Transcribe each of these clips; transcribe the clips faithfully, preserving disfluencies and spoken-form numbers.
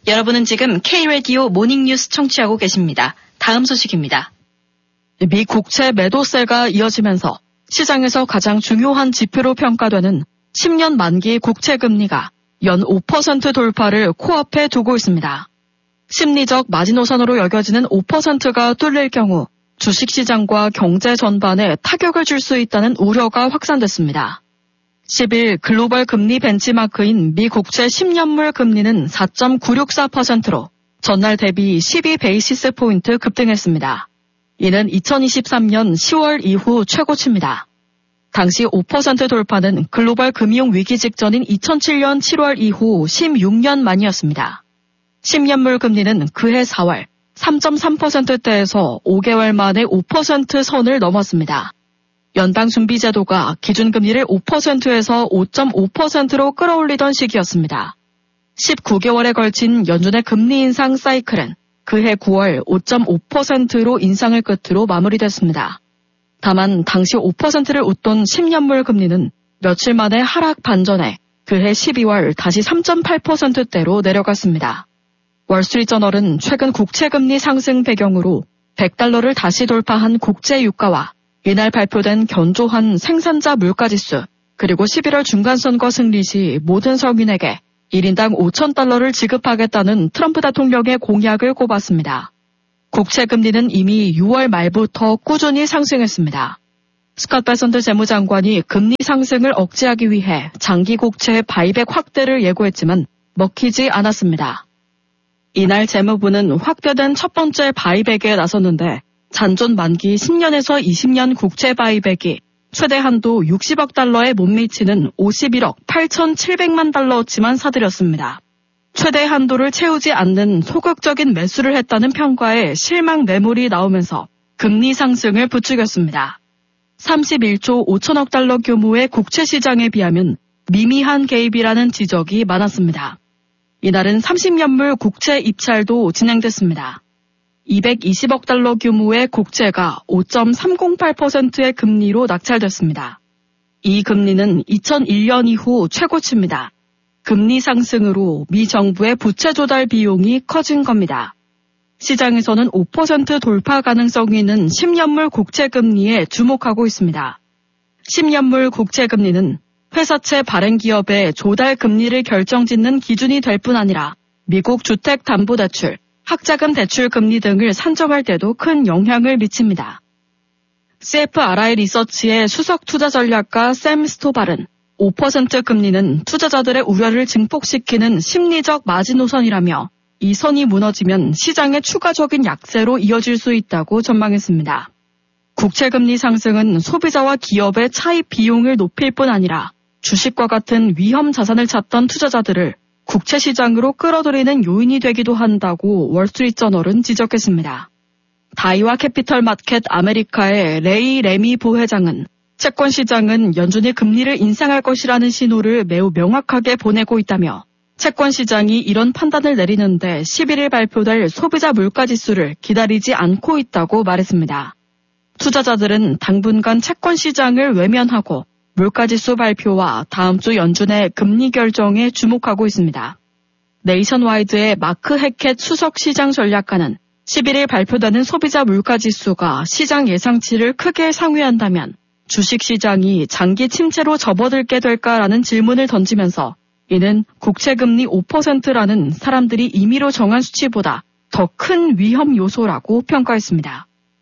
여러분은 지금 K-라디오 모닝뉴스 청취하고 계십니다. 다음 소식입니다. 미 국채 매도세가 이어지면서 시장에서 가장 중요한 지표로 평가되는 십 년 만기 국채 금리가 연 오 퍼센트 돌파를 코앞에 두고 있습니다. 심리적 마지노선으로 여겨지는 오 퍼센트가 뚫릴 경우 주식시장과 경제 전반에 타격을 줄 수 있다는 우려가 확산됐습니다. 십 일 글로벌 금리 벤치마크인 미 국채 십 년물 금리는 사 점 구육사 퍼센트로 전날 대비 십이 베이시스 포인트 급등했습니다. 이는 이천이십삼 년 시월 이후 최고치입니다. 당시 오 퍼센트 돌파는 글로벌 금융 위기 직전인 이천칠 년 칠월 이후 십육 년 만이었습니다. 십 년물 금리는 그해 사월 삼 점 삼 퍼센트대에서 오 개월 만에 오 퍼센트 선을 넘었습니다. 연방준비제도가 기준금리를 오 퍼센트에서 오 점 오 퍼센트로 끌어올리던 시기였습니다. 십구 개월에 걸친 연준의 금리 인상 사이클은 그해 구월 오 점 오 퍼센트로 인상을 끝으로 마무리됐습니다. 다만 당시 오 퍼센트를 웃돈 십 년물 금리는 며칠 만에 하락 반전해 그해 십이월 다시 삼 점 팔 퍼센트대로 내려갔습니다. 월스트리트저널은 최근 국채금리 상승 배경으로 백 달러를 다시 돌파한 국제유가와 이날 발표된 견조한 생산자 물가지수, 그리고 십일월 중간선거 승리 시 모든 서민에게 일 인당 오천 달러를 지급하겠다는 트럼프 대통령의 공약을 꼽았습니다. 국채금리는 이미 유월 말부터 꾸준히 상승했습니다. 스캇 베선트 재무장관이 금리 상승을 억제하기 위해 장기 국채 바이백 확대를 예고했지만 먹히지 않았습니다. 이날 재무부는 확대된 첫 번째 바이백에 나섰는데 잔존 만기 십 년에서 이십 년 국채 바이백이 최대 한도 육십억 달러에 못 미치는 오십일억 팔천칠백만 달러어치만 사들였습니다. 최대 한도를 채우지 않는 소극적인 매수를 했다는 평가에 실망 매물이 나오면서 금리 상승을 부추겼습니다. 삼십일조 오천억 달러 규모의 국채 시장에 비하면 미미한 개입이라는 지적이 많았습니다. 이날은 삼십 년물 국채 입찰도 진행됐습니다. 이백이십억 달러 규모의 국채가 오 점 삼공팔 퍼센트의 금리로 낙찰됐습니다. 이 금리는 이천일 년 이후 최고치입니다. 금리 상승으로 미 정부의 부채 조달 비용이 커진 겁니다. 시장에서는 오 퍼센트 돌파 가능성이 있는 십 년물 국채 금리에 주목하고 있습니다. 십 년물 국채 금리는 회사채 발행 기업의 조달 금리를 결정짓는 기준이 될 뿐 아니라 미국 주택담보대출, 학자금 대출 금리 등을 산정할 때도 큰 영향을 미칩니다. 씨에프알아이 리서치의 수석 투자 전략가 샘 스토발은 오 퍼센트 금리는 투자자들의 우려를 증폭시키는 심리적 마지노선이라며 이 선이 무너지면 시장의 추가적인 약세로 이어질 수 있다고 전망했습니다. 국채금리 상승은 소비자와 기업의 차입 비용을 높일 뿐 아니라 주식과 같은 위험 자산을 찾던 투자자들을 국채 시장으로 끌어들이는 요인이 되기도 한다고 월스트리트저널은 지적했습니다. 다이와 캐피털 마켓 아메리카의 레이 레미 부회장은 채권 시장은 연준이 금리를 인상할 것이라는 신호를 매우 명확하게 보내고 있다며 채권 시장이 이런 판단을 내리는데 십일 일 발표될 소비자 물가지수를 기다리지 않고 있다고 말했습니다. 투자자들은 당분간 채권 시장을 외면하고 물가지수 발표와 다음 주 연준의 금리 결정에 주목하고 있습니다. 네이션와이드의 마크 해켓 수석 시장 전략가는 십일 일 발표되는 소비자 물가지수가 시장 예상치를 크게 상회한다면 주식시장이 장기 침체로 접어들게 될까라는 질문을 던지면서 이는 국채금리 오 퍼센트라는 사람들이 임의로 정한 수치보다 더 큰 위험 요소라고 평가했습니다.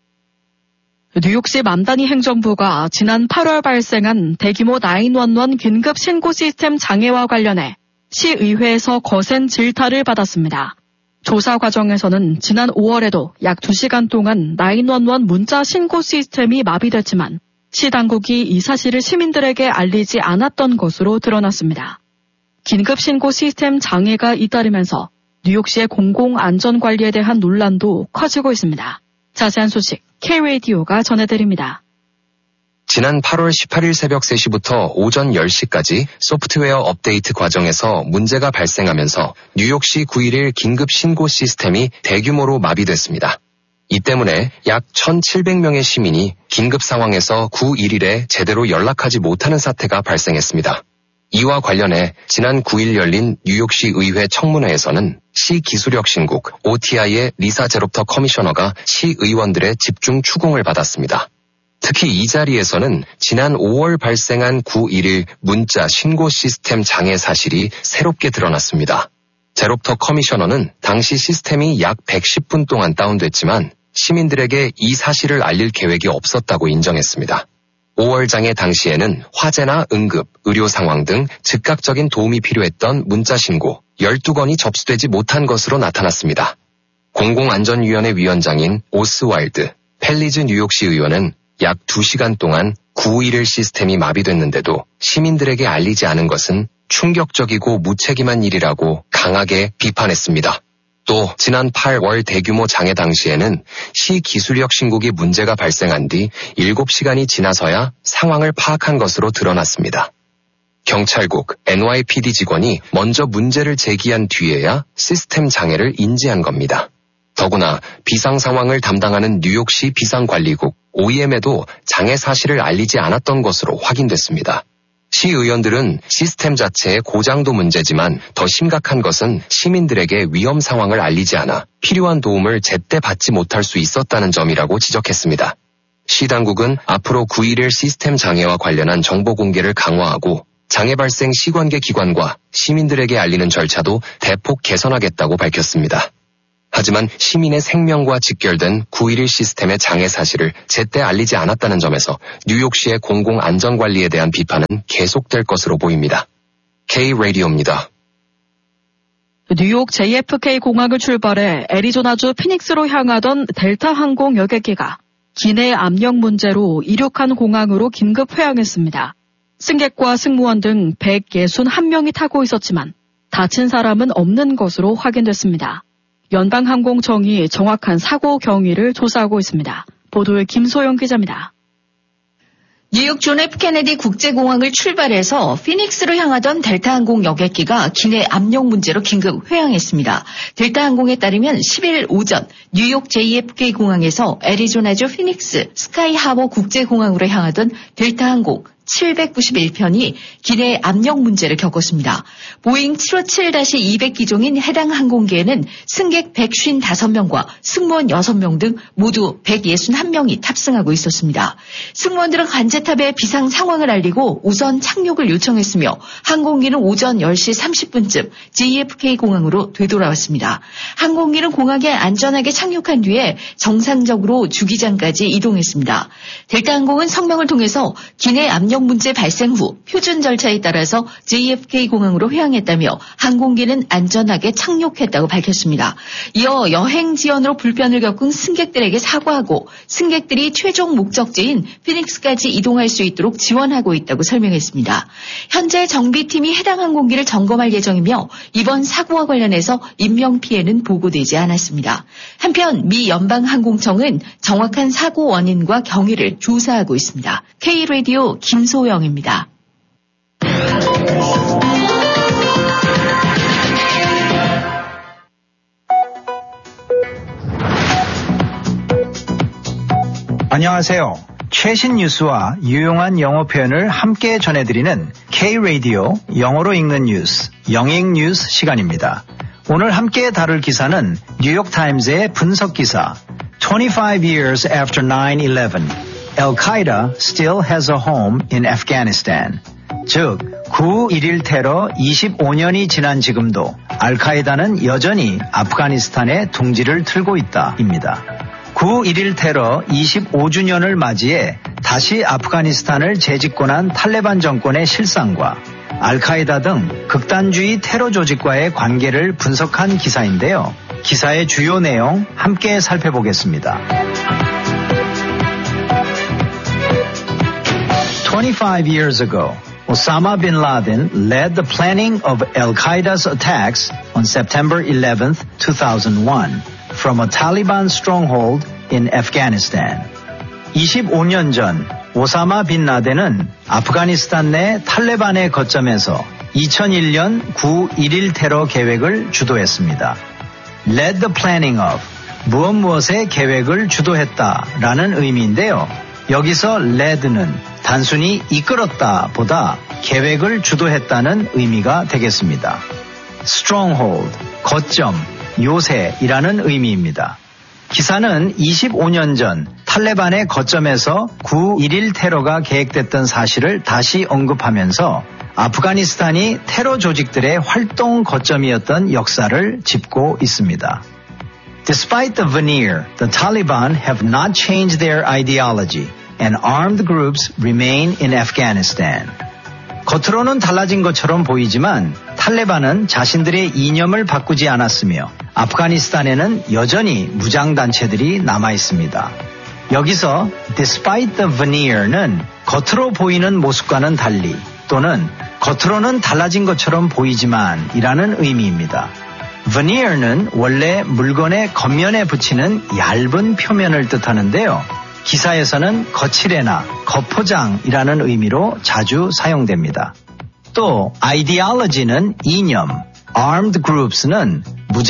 뉴욕시 맘다니 행정부가 지난 팔월 발생한 대규모 구일일 긴급 신고 시스템 장애와 관련해 시의회에서 거센 질타를 받았습니다. 조사 과정에서는 지난 오월에도 약 두 시간 동안 구일일 문자 신고 시스템이 마비됐지만 시 당국이 이 사실을 시민들에게 알리지 않았던 것으로 드러났습니다. 긴급 신고 시스템 장애가 잇따르면서 뉴욕시의 공공안전관리에 대한 논란도 커지고 있습니다. 자세한 소식 K-라디오가 전해드립니다. 지난 팔월 십팔일 새벽 세 시부터 오전 열 시까지 소프트웨어 업데이트 과정에서 문제가 발생하면서 뉴욕시 구일일 긴급 신고 시스템이 대규모로 마비됐습니다. 이 때문에 약 천칠백 명의 시민이 긴급 상황에서 구일일에 제대로 연락하지 못하는 사태가 발생했습니다. 이와 관련해 지난 구일 열린 뉴욕시 의회 청문회에서는 시 기술력 신국 오티아이의 리사 제롭터 커미셔너가 시 의원들의 집중 추궁을 받았습니다. 특히 이 자리에서는 지난 오월 발생한 구 일일 문자 신고 시스템 장애 사실이 새롭게 드러났습니다. 제롭터 커미셔너는 당시 시스템이 약 백십 분 동안 다운됐지만 시민들에게 이 사실을 알릴 계획이 없었다고 인정했습니다. 오월 장애 당시에는 화재나 응급, 의료 상황 등 즉각적인 도움이 필요했던 문자 신고 열두 건이 접수되지 못한 것으로 나타났습니다. 공공안전위원회 위원장인 오스왈드 펠리즈 뉴욕시 의원은 약 두 시간 동안 구일일 시스템이 마비됐는데도 시민들에게 알리지 않은 것은 충격적이고 무책임한 일이라고 강하게 비판했습니다. 또 지난 팔월 대규모 장애 당시에는 시 기술력 신국이 문제가 발생한 뒤 일곱 시간이 지나서야 상황을 파악한 것으로 드러났습니다. 경찰국 엔와이피디 직원이 먼저 문제를 제기한 뒤에야 시스템 장애를 인지한 겁니다. 더구나 비상 상황을 담당하는 뉴욕시 비상관리국 오이엠에도 장애 사실을 알리지 않았던 것으로 확인됐습니다. 시의원들은 시스템 자체의 고장도 문제지만 더 심각한 것은 시민들에게 위험 상황을 알리지 않아 필요한 도움을 제때 받지 못할 수 있었다는 점이라고 지적했습니다. 시 당국은 앞으로 구일일 시스템 장애와 관련한 정보 공개를 강화하고 장애 발생 시관계 기관과 시민들에게 알리는 절차도 대폭 개선하겠다고 밝혔습니다. 하지만 시민의 생명과 직결된 구일일 시스템의 장애 사실을 제때 알리지 않았다는 점에서 뉴욕시의 공공안전관리에 대한 비판은 계속될 것으로 보입니다. K-라디오입니다. 뉴욕 제이에프케이 공항을 출발해 애리조나주 피닉스로 향하던 델타 항공 여객기가 기내 압력 문제로 이륙한 공항으로 긴급 회항했습니다. 승객과 승무원 등 백육십일 명이 타고 있었지만 다친 사람은 없는 것으로 확인됐습니다. 연방항공청이 정확한 사고 경위를 조사하고 있습니다. 보도에 김소영 기자입니다. 뉴욕 존 에프 케네디 국제공항을 출발해서 피닉스로 향하던 델타항공 여객기가 기내 압력 문제로 긴급 회항했습니다. 델타항공에 따르면 십일 오전 뉴욕 제이에프케이 공항에서 애리조나주 피닉스 스카이하버 국제공항으로 향하던 델타항공 칠백구십일 편이 기내 압력 문제를 겪었습니다. 보잉 칠오칠 이백 기종인 해당 항공기에는 승객 백오십오 명과 승무원 여섯 명 등 모두 백육십일 명이 탑승하고 있었습니다. 승무원들은 관제탑에 비상 상황을 알리고 우선 착륙을 요청했으며 항공기는 오전 열 시 삼십 분쯤 제이에프케이 공항으로 되돌아왔습니다. 항공기는 공항에 안전하게 착륙한 뒤에 정상적으로 주기장까지 이동했습니다. 델타항공은 성명을 통해서 기내 압력 문제 발생 후 표준 절차에 따라서 제이에프케이 공항으로 회항했다며 항공기는 안전하게 착륙했다고 밝혔습니다. 이어 여행 지연으로 불편을 겪은 승객들에게 사과하고 승객들이 최종 목적지인 피닉스까지 이동할 수 있도록 지원하고 있다고 설명했습니다. 현재 정비팀이 해당 항공기를 점검할 예정이며 이번 사고와 관련해서 인명피해는 보고되지 않았습니다. 한편 미 연방항공청은 정확한 사고 원인과 경위를 조사하고 있습니다. K-라디오 김소영입니다. 안녕하세요. 최신 뉴스와 유용한 영어 표현을 함께 전해드리는 K-라디오 영어로 읽는 뉴스, 영익 뉴스 시간입니다. 오늘 함께 다룰 기사는 뉴욕타임즈의 분석 기사 twenty-five years after nine eleven, Al-Qaeda still has a home in Afghanistan. 즉, 구 일일 테러 이십오 년이 지난 지금도 알카에다는 여전히 아프가니스탄에 둥지를 틀고 있다입니다. 구 일일 테러 이십오 주년을 맞이해 다시 아프가니스탄을 재집권한 탈레반 정권의 실상과 알카에다 등 극단주의 테러 조직과의 관계를 분석한 기사인데요. 기사의 주요 내용 함께 살펴보겠습니다. twenty-five years ago, Osama bin Laden led the planning of Al-Qaeda's attacks on September eleventh, two thousand one from a Taliban stronghold in Afghanistan. 이십오 년 전 오사마 빈 라덴은 아프가니스탄 내 탈레반의 거점에서 이천일 년 구 일일 테러 계획을 주도했습니다. Led the planning of 무엇 무엇의 계획을 주도했다라는 의미인데요. 여기서 led는 단순히 이끌었다 보다 계획을 주도했다는 의미가 되겠습니다. stronghold, 거점, 요새이라는 의미입니다. 기사는 이십오 년 전 탈레반의 거점에서 구 일일 테러가 계획됐던 사실을 다시 언급하면서 아프가니스탄이 테러 조직들의 활동 거점이었던 역사를 짚고 있습니다. Despite the veneer, the Taliban have not changed their ideology and armed groups remain in Afghanistan. 겉으로는 달라진 것처럼 보이지만 탈레반은 자신들의 이념을 바꾸지 않았으며 아프가니스탄에는 여전히 무장단체들이 남아 있습니다. 여기서 despite the veneer는 겉으로 보이는 모습과는 달리 또는 겉으로는 달라진 것처럼 보이지만 이라는 의미입니다. veneer는 원래 물건의 겉면에 붙이는 얇은 표면을 뜻하는데요. 기사에서는 거칠애나 겉포장이라는 의미로 자주 사용됩니다. 또 ideology는 이념, armed groups는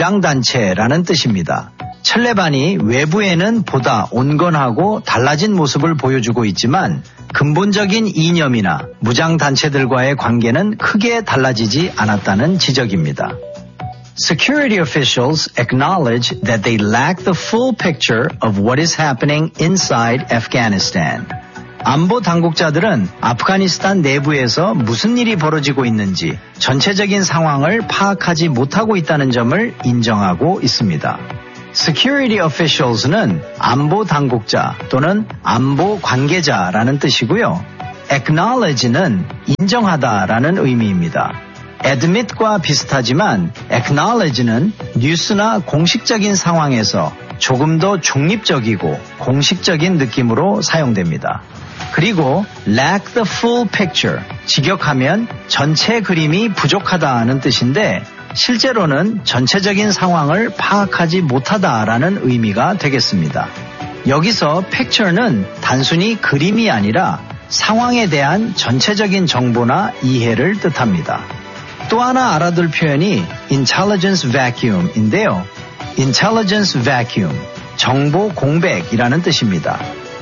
무장단체라는 뜻입니다. 탈레반이 외부에는 보다 온건하고 달라진 모습을 보여주고 있지만 근본적인 이념이나 무장단체들과의 관계는 크게 달라지지 않았다는 지적입니다. Security officials acknowledge that they lack the full picture of what is happening inside Afghanistan. 안보 당국자들은 아프가니스탄 내부에서 무슨 일이 벌어지고 있는지 전체적인 상황을 파악하지 못하고 있다는 점을 인정하고 있습니다. Security officials는 안보 당국자 또는 안보 관계자라는 뜻이고요. acknowledge는 인정하다라는 의미입니다. admit과 비슷하지만 acknowledge는 뉴스나 공식적인 상황에서 조금 더 중립적이고 공식적인 느낌으로 사용됩니다. 그리고 lack the full picture, 직역하면 전체 그림이 부족하다는 뜻인데 실제로는 전체적인 상황을 파악하지 못하다라는 의미가 되겠습니다. 여기서 picture는 단순히 그림이 아니라 상황에 대한 전체적인 정보나 이해를 뜻합니다. 또 하나 알아둘 표현이 intelligence vacuum인데요. intelligence vacuum, 정보 공백이라는 뜻입니다.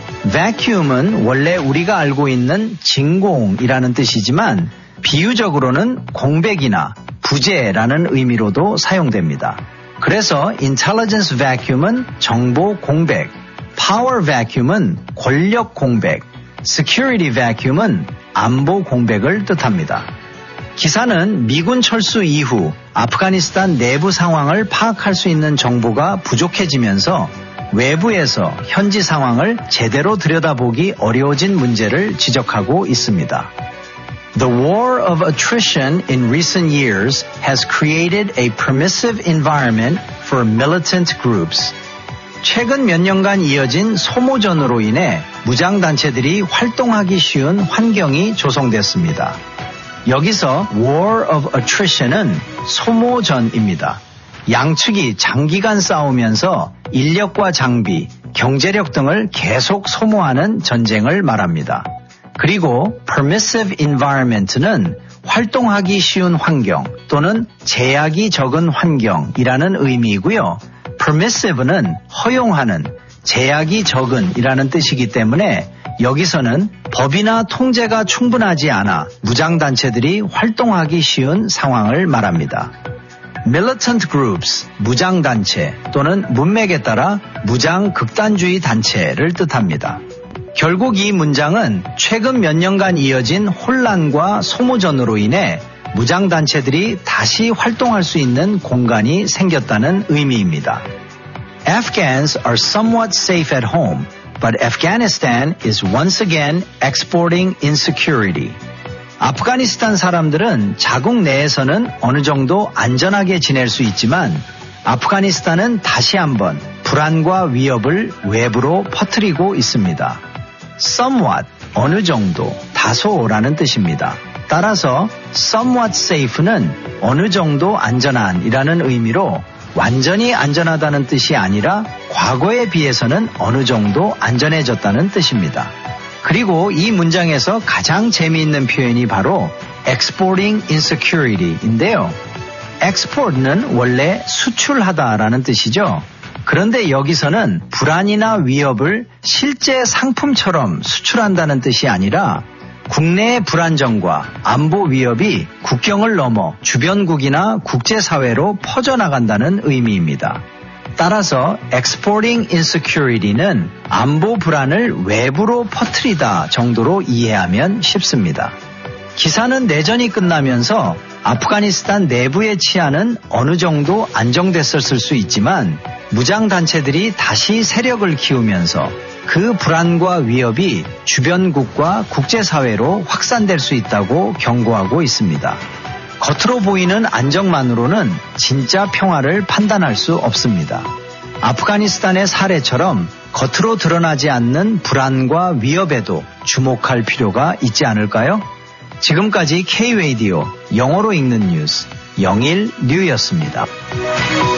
vacuum은 원래 우리가 알고 있는 진공이라는 뜻이지만 비유적으로는 공백이나 부재라는 의미로도 사용됩니다. 그래서 intelligence vacuum은 정보 공백, power vacuum은 권력 공백, security vacuum은 안보 공백을 뜻합니다. 기사는 미군 철수 이후 아프가니스탄 내부 상황을 파악할 수 있는 정보가 부족해지면서 외부에서 현지 상황을 제대로 들여다보기 어려워진 문제를 지적하고 있습니다. The war of attrition in recent years has created a permissive environment for militant groups. 최근 몇 년간 이어진 소모전으로 인해 무장단체들이 활동하기 쉬운 환경이 조성됐습니다. 여기서 war of attrition은 소모전입니다. 양측이 장기간 싸우면서 인력과 장비, 경제력 등을 계속 소모하는 전쟁을 말합니다. 그리고 permissive environment는 활동하기 쉬운 환경 또는 제약이 적은 환경이라는 의미이고요. permissive는 허용하는, 제약이 적은 이라는 뜻이기 때문에 여기서는 법이나 통제가 충분하지 않아 무장단체들이 활동하기 쉬운 상황을 말합니다. militant groups, 무장단체 또는 문맥에 따라 무장 극단주의 단체를 뜻합니다. 결국 이 문장은 최근 몇 년간 이어진 혼란과 소모전으로 인해 무장단체들이 다시 활동할 수 있는 공간이 생겼다는 의미입니다. Afghans are somewhat safe at home, but Afghanistan is once again exporting insecurity. 아프가니스탄 사람들은 자국 내에서는 어느 정도 안전하게 지낼 수 있지만 아프가니스탄은 다시 한번 불안과 위협을 외부로 퍼뜨리고 있습니다. somewhat, 어느 정도, 다소라는 뜻입니다. 따라서 somewhat safe는 어느 정도 안전한이라는 의미로 완전히 안전하다는 뜻이 아니라 과거에 비해서는 어느 정도 안전해졌다는 뜻입니다. 그리고 이 문장에서 가장 재미있는 표현이 바로 exporting insecurity인데요. export는 원래 수출하다라는 뜻이죠. 그런데 여기서는 불안이나 위협을 실제 상품처럼 수출한다는 뜻이 아니라 국내의 불안정과 안보 위협이 국경을 넘어 주변국이나 국제사회로 퍼져나간다는 의미입니다. 따라서 exporting insecurity는 안보 불안을 외부로 퍼뜨리다 정도로 이해하면 쉽습니다. 기사는 내전이 끝나면서 아프가니스탄 내부의 치안은 어느 정도 안정됐었을 수 있지만 무장단체들이 다시 세력을 키우면서 그 불안과 위협이 주변국과 국제사회로 확산될 수 있다고 경고하고 있습니다. 겉으로 보이는 안정만으로는 진짜 평화를 판단할 수 없습니다. 아프가니스탄의 사례처럼 겉으로 드러나지 않는 불안과 위협에도 주목할 필요가 있지 않을까요? 지금까지 K-라디오 영어로 읽는 뉴스 영일뉴였습니다.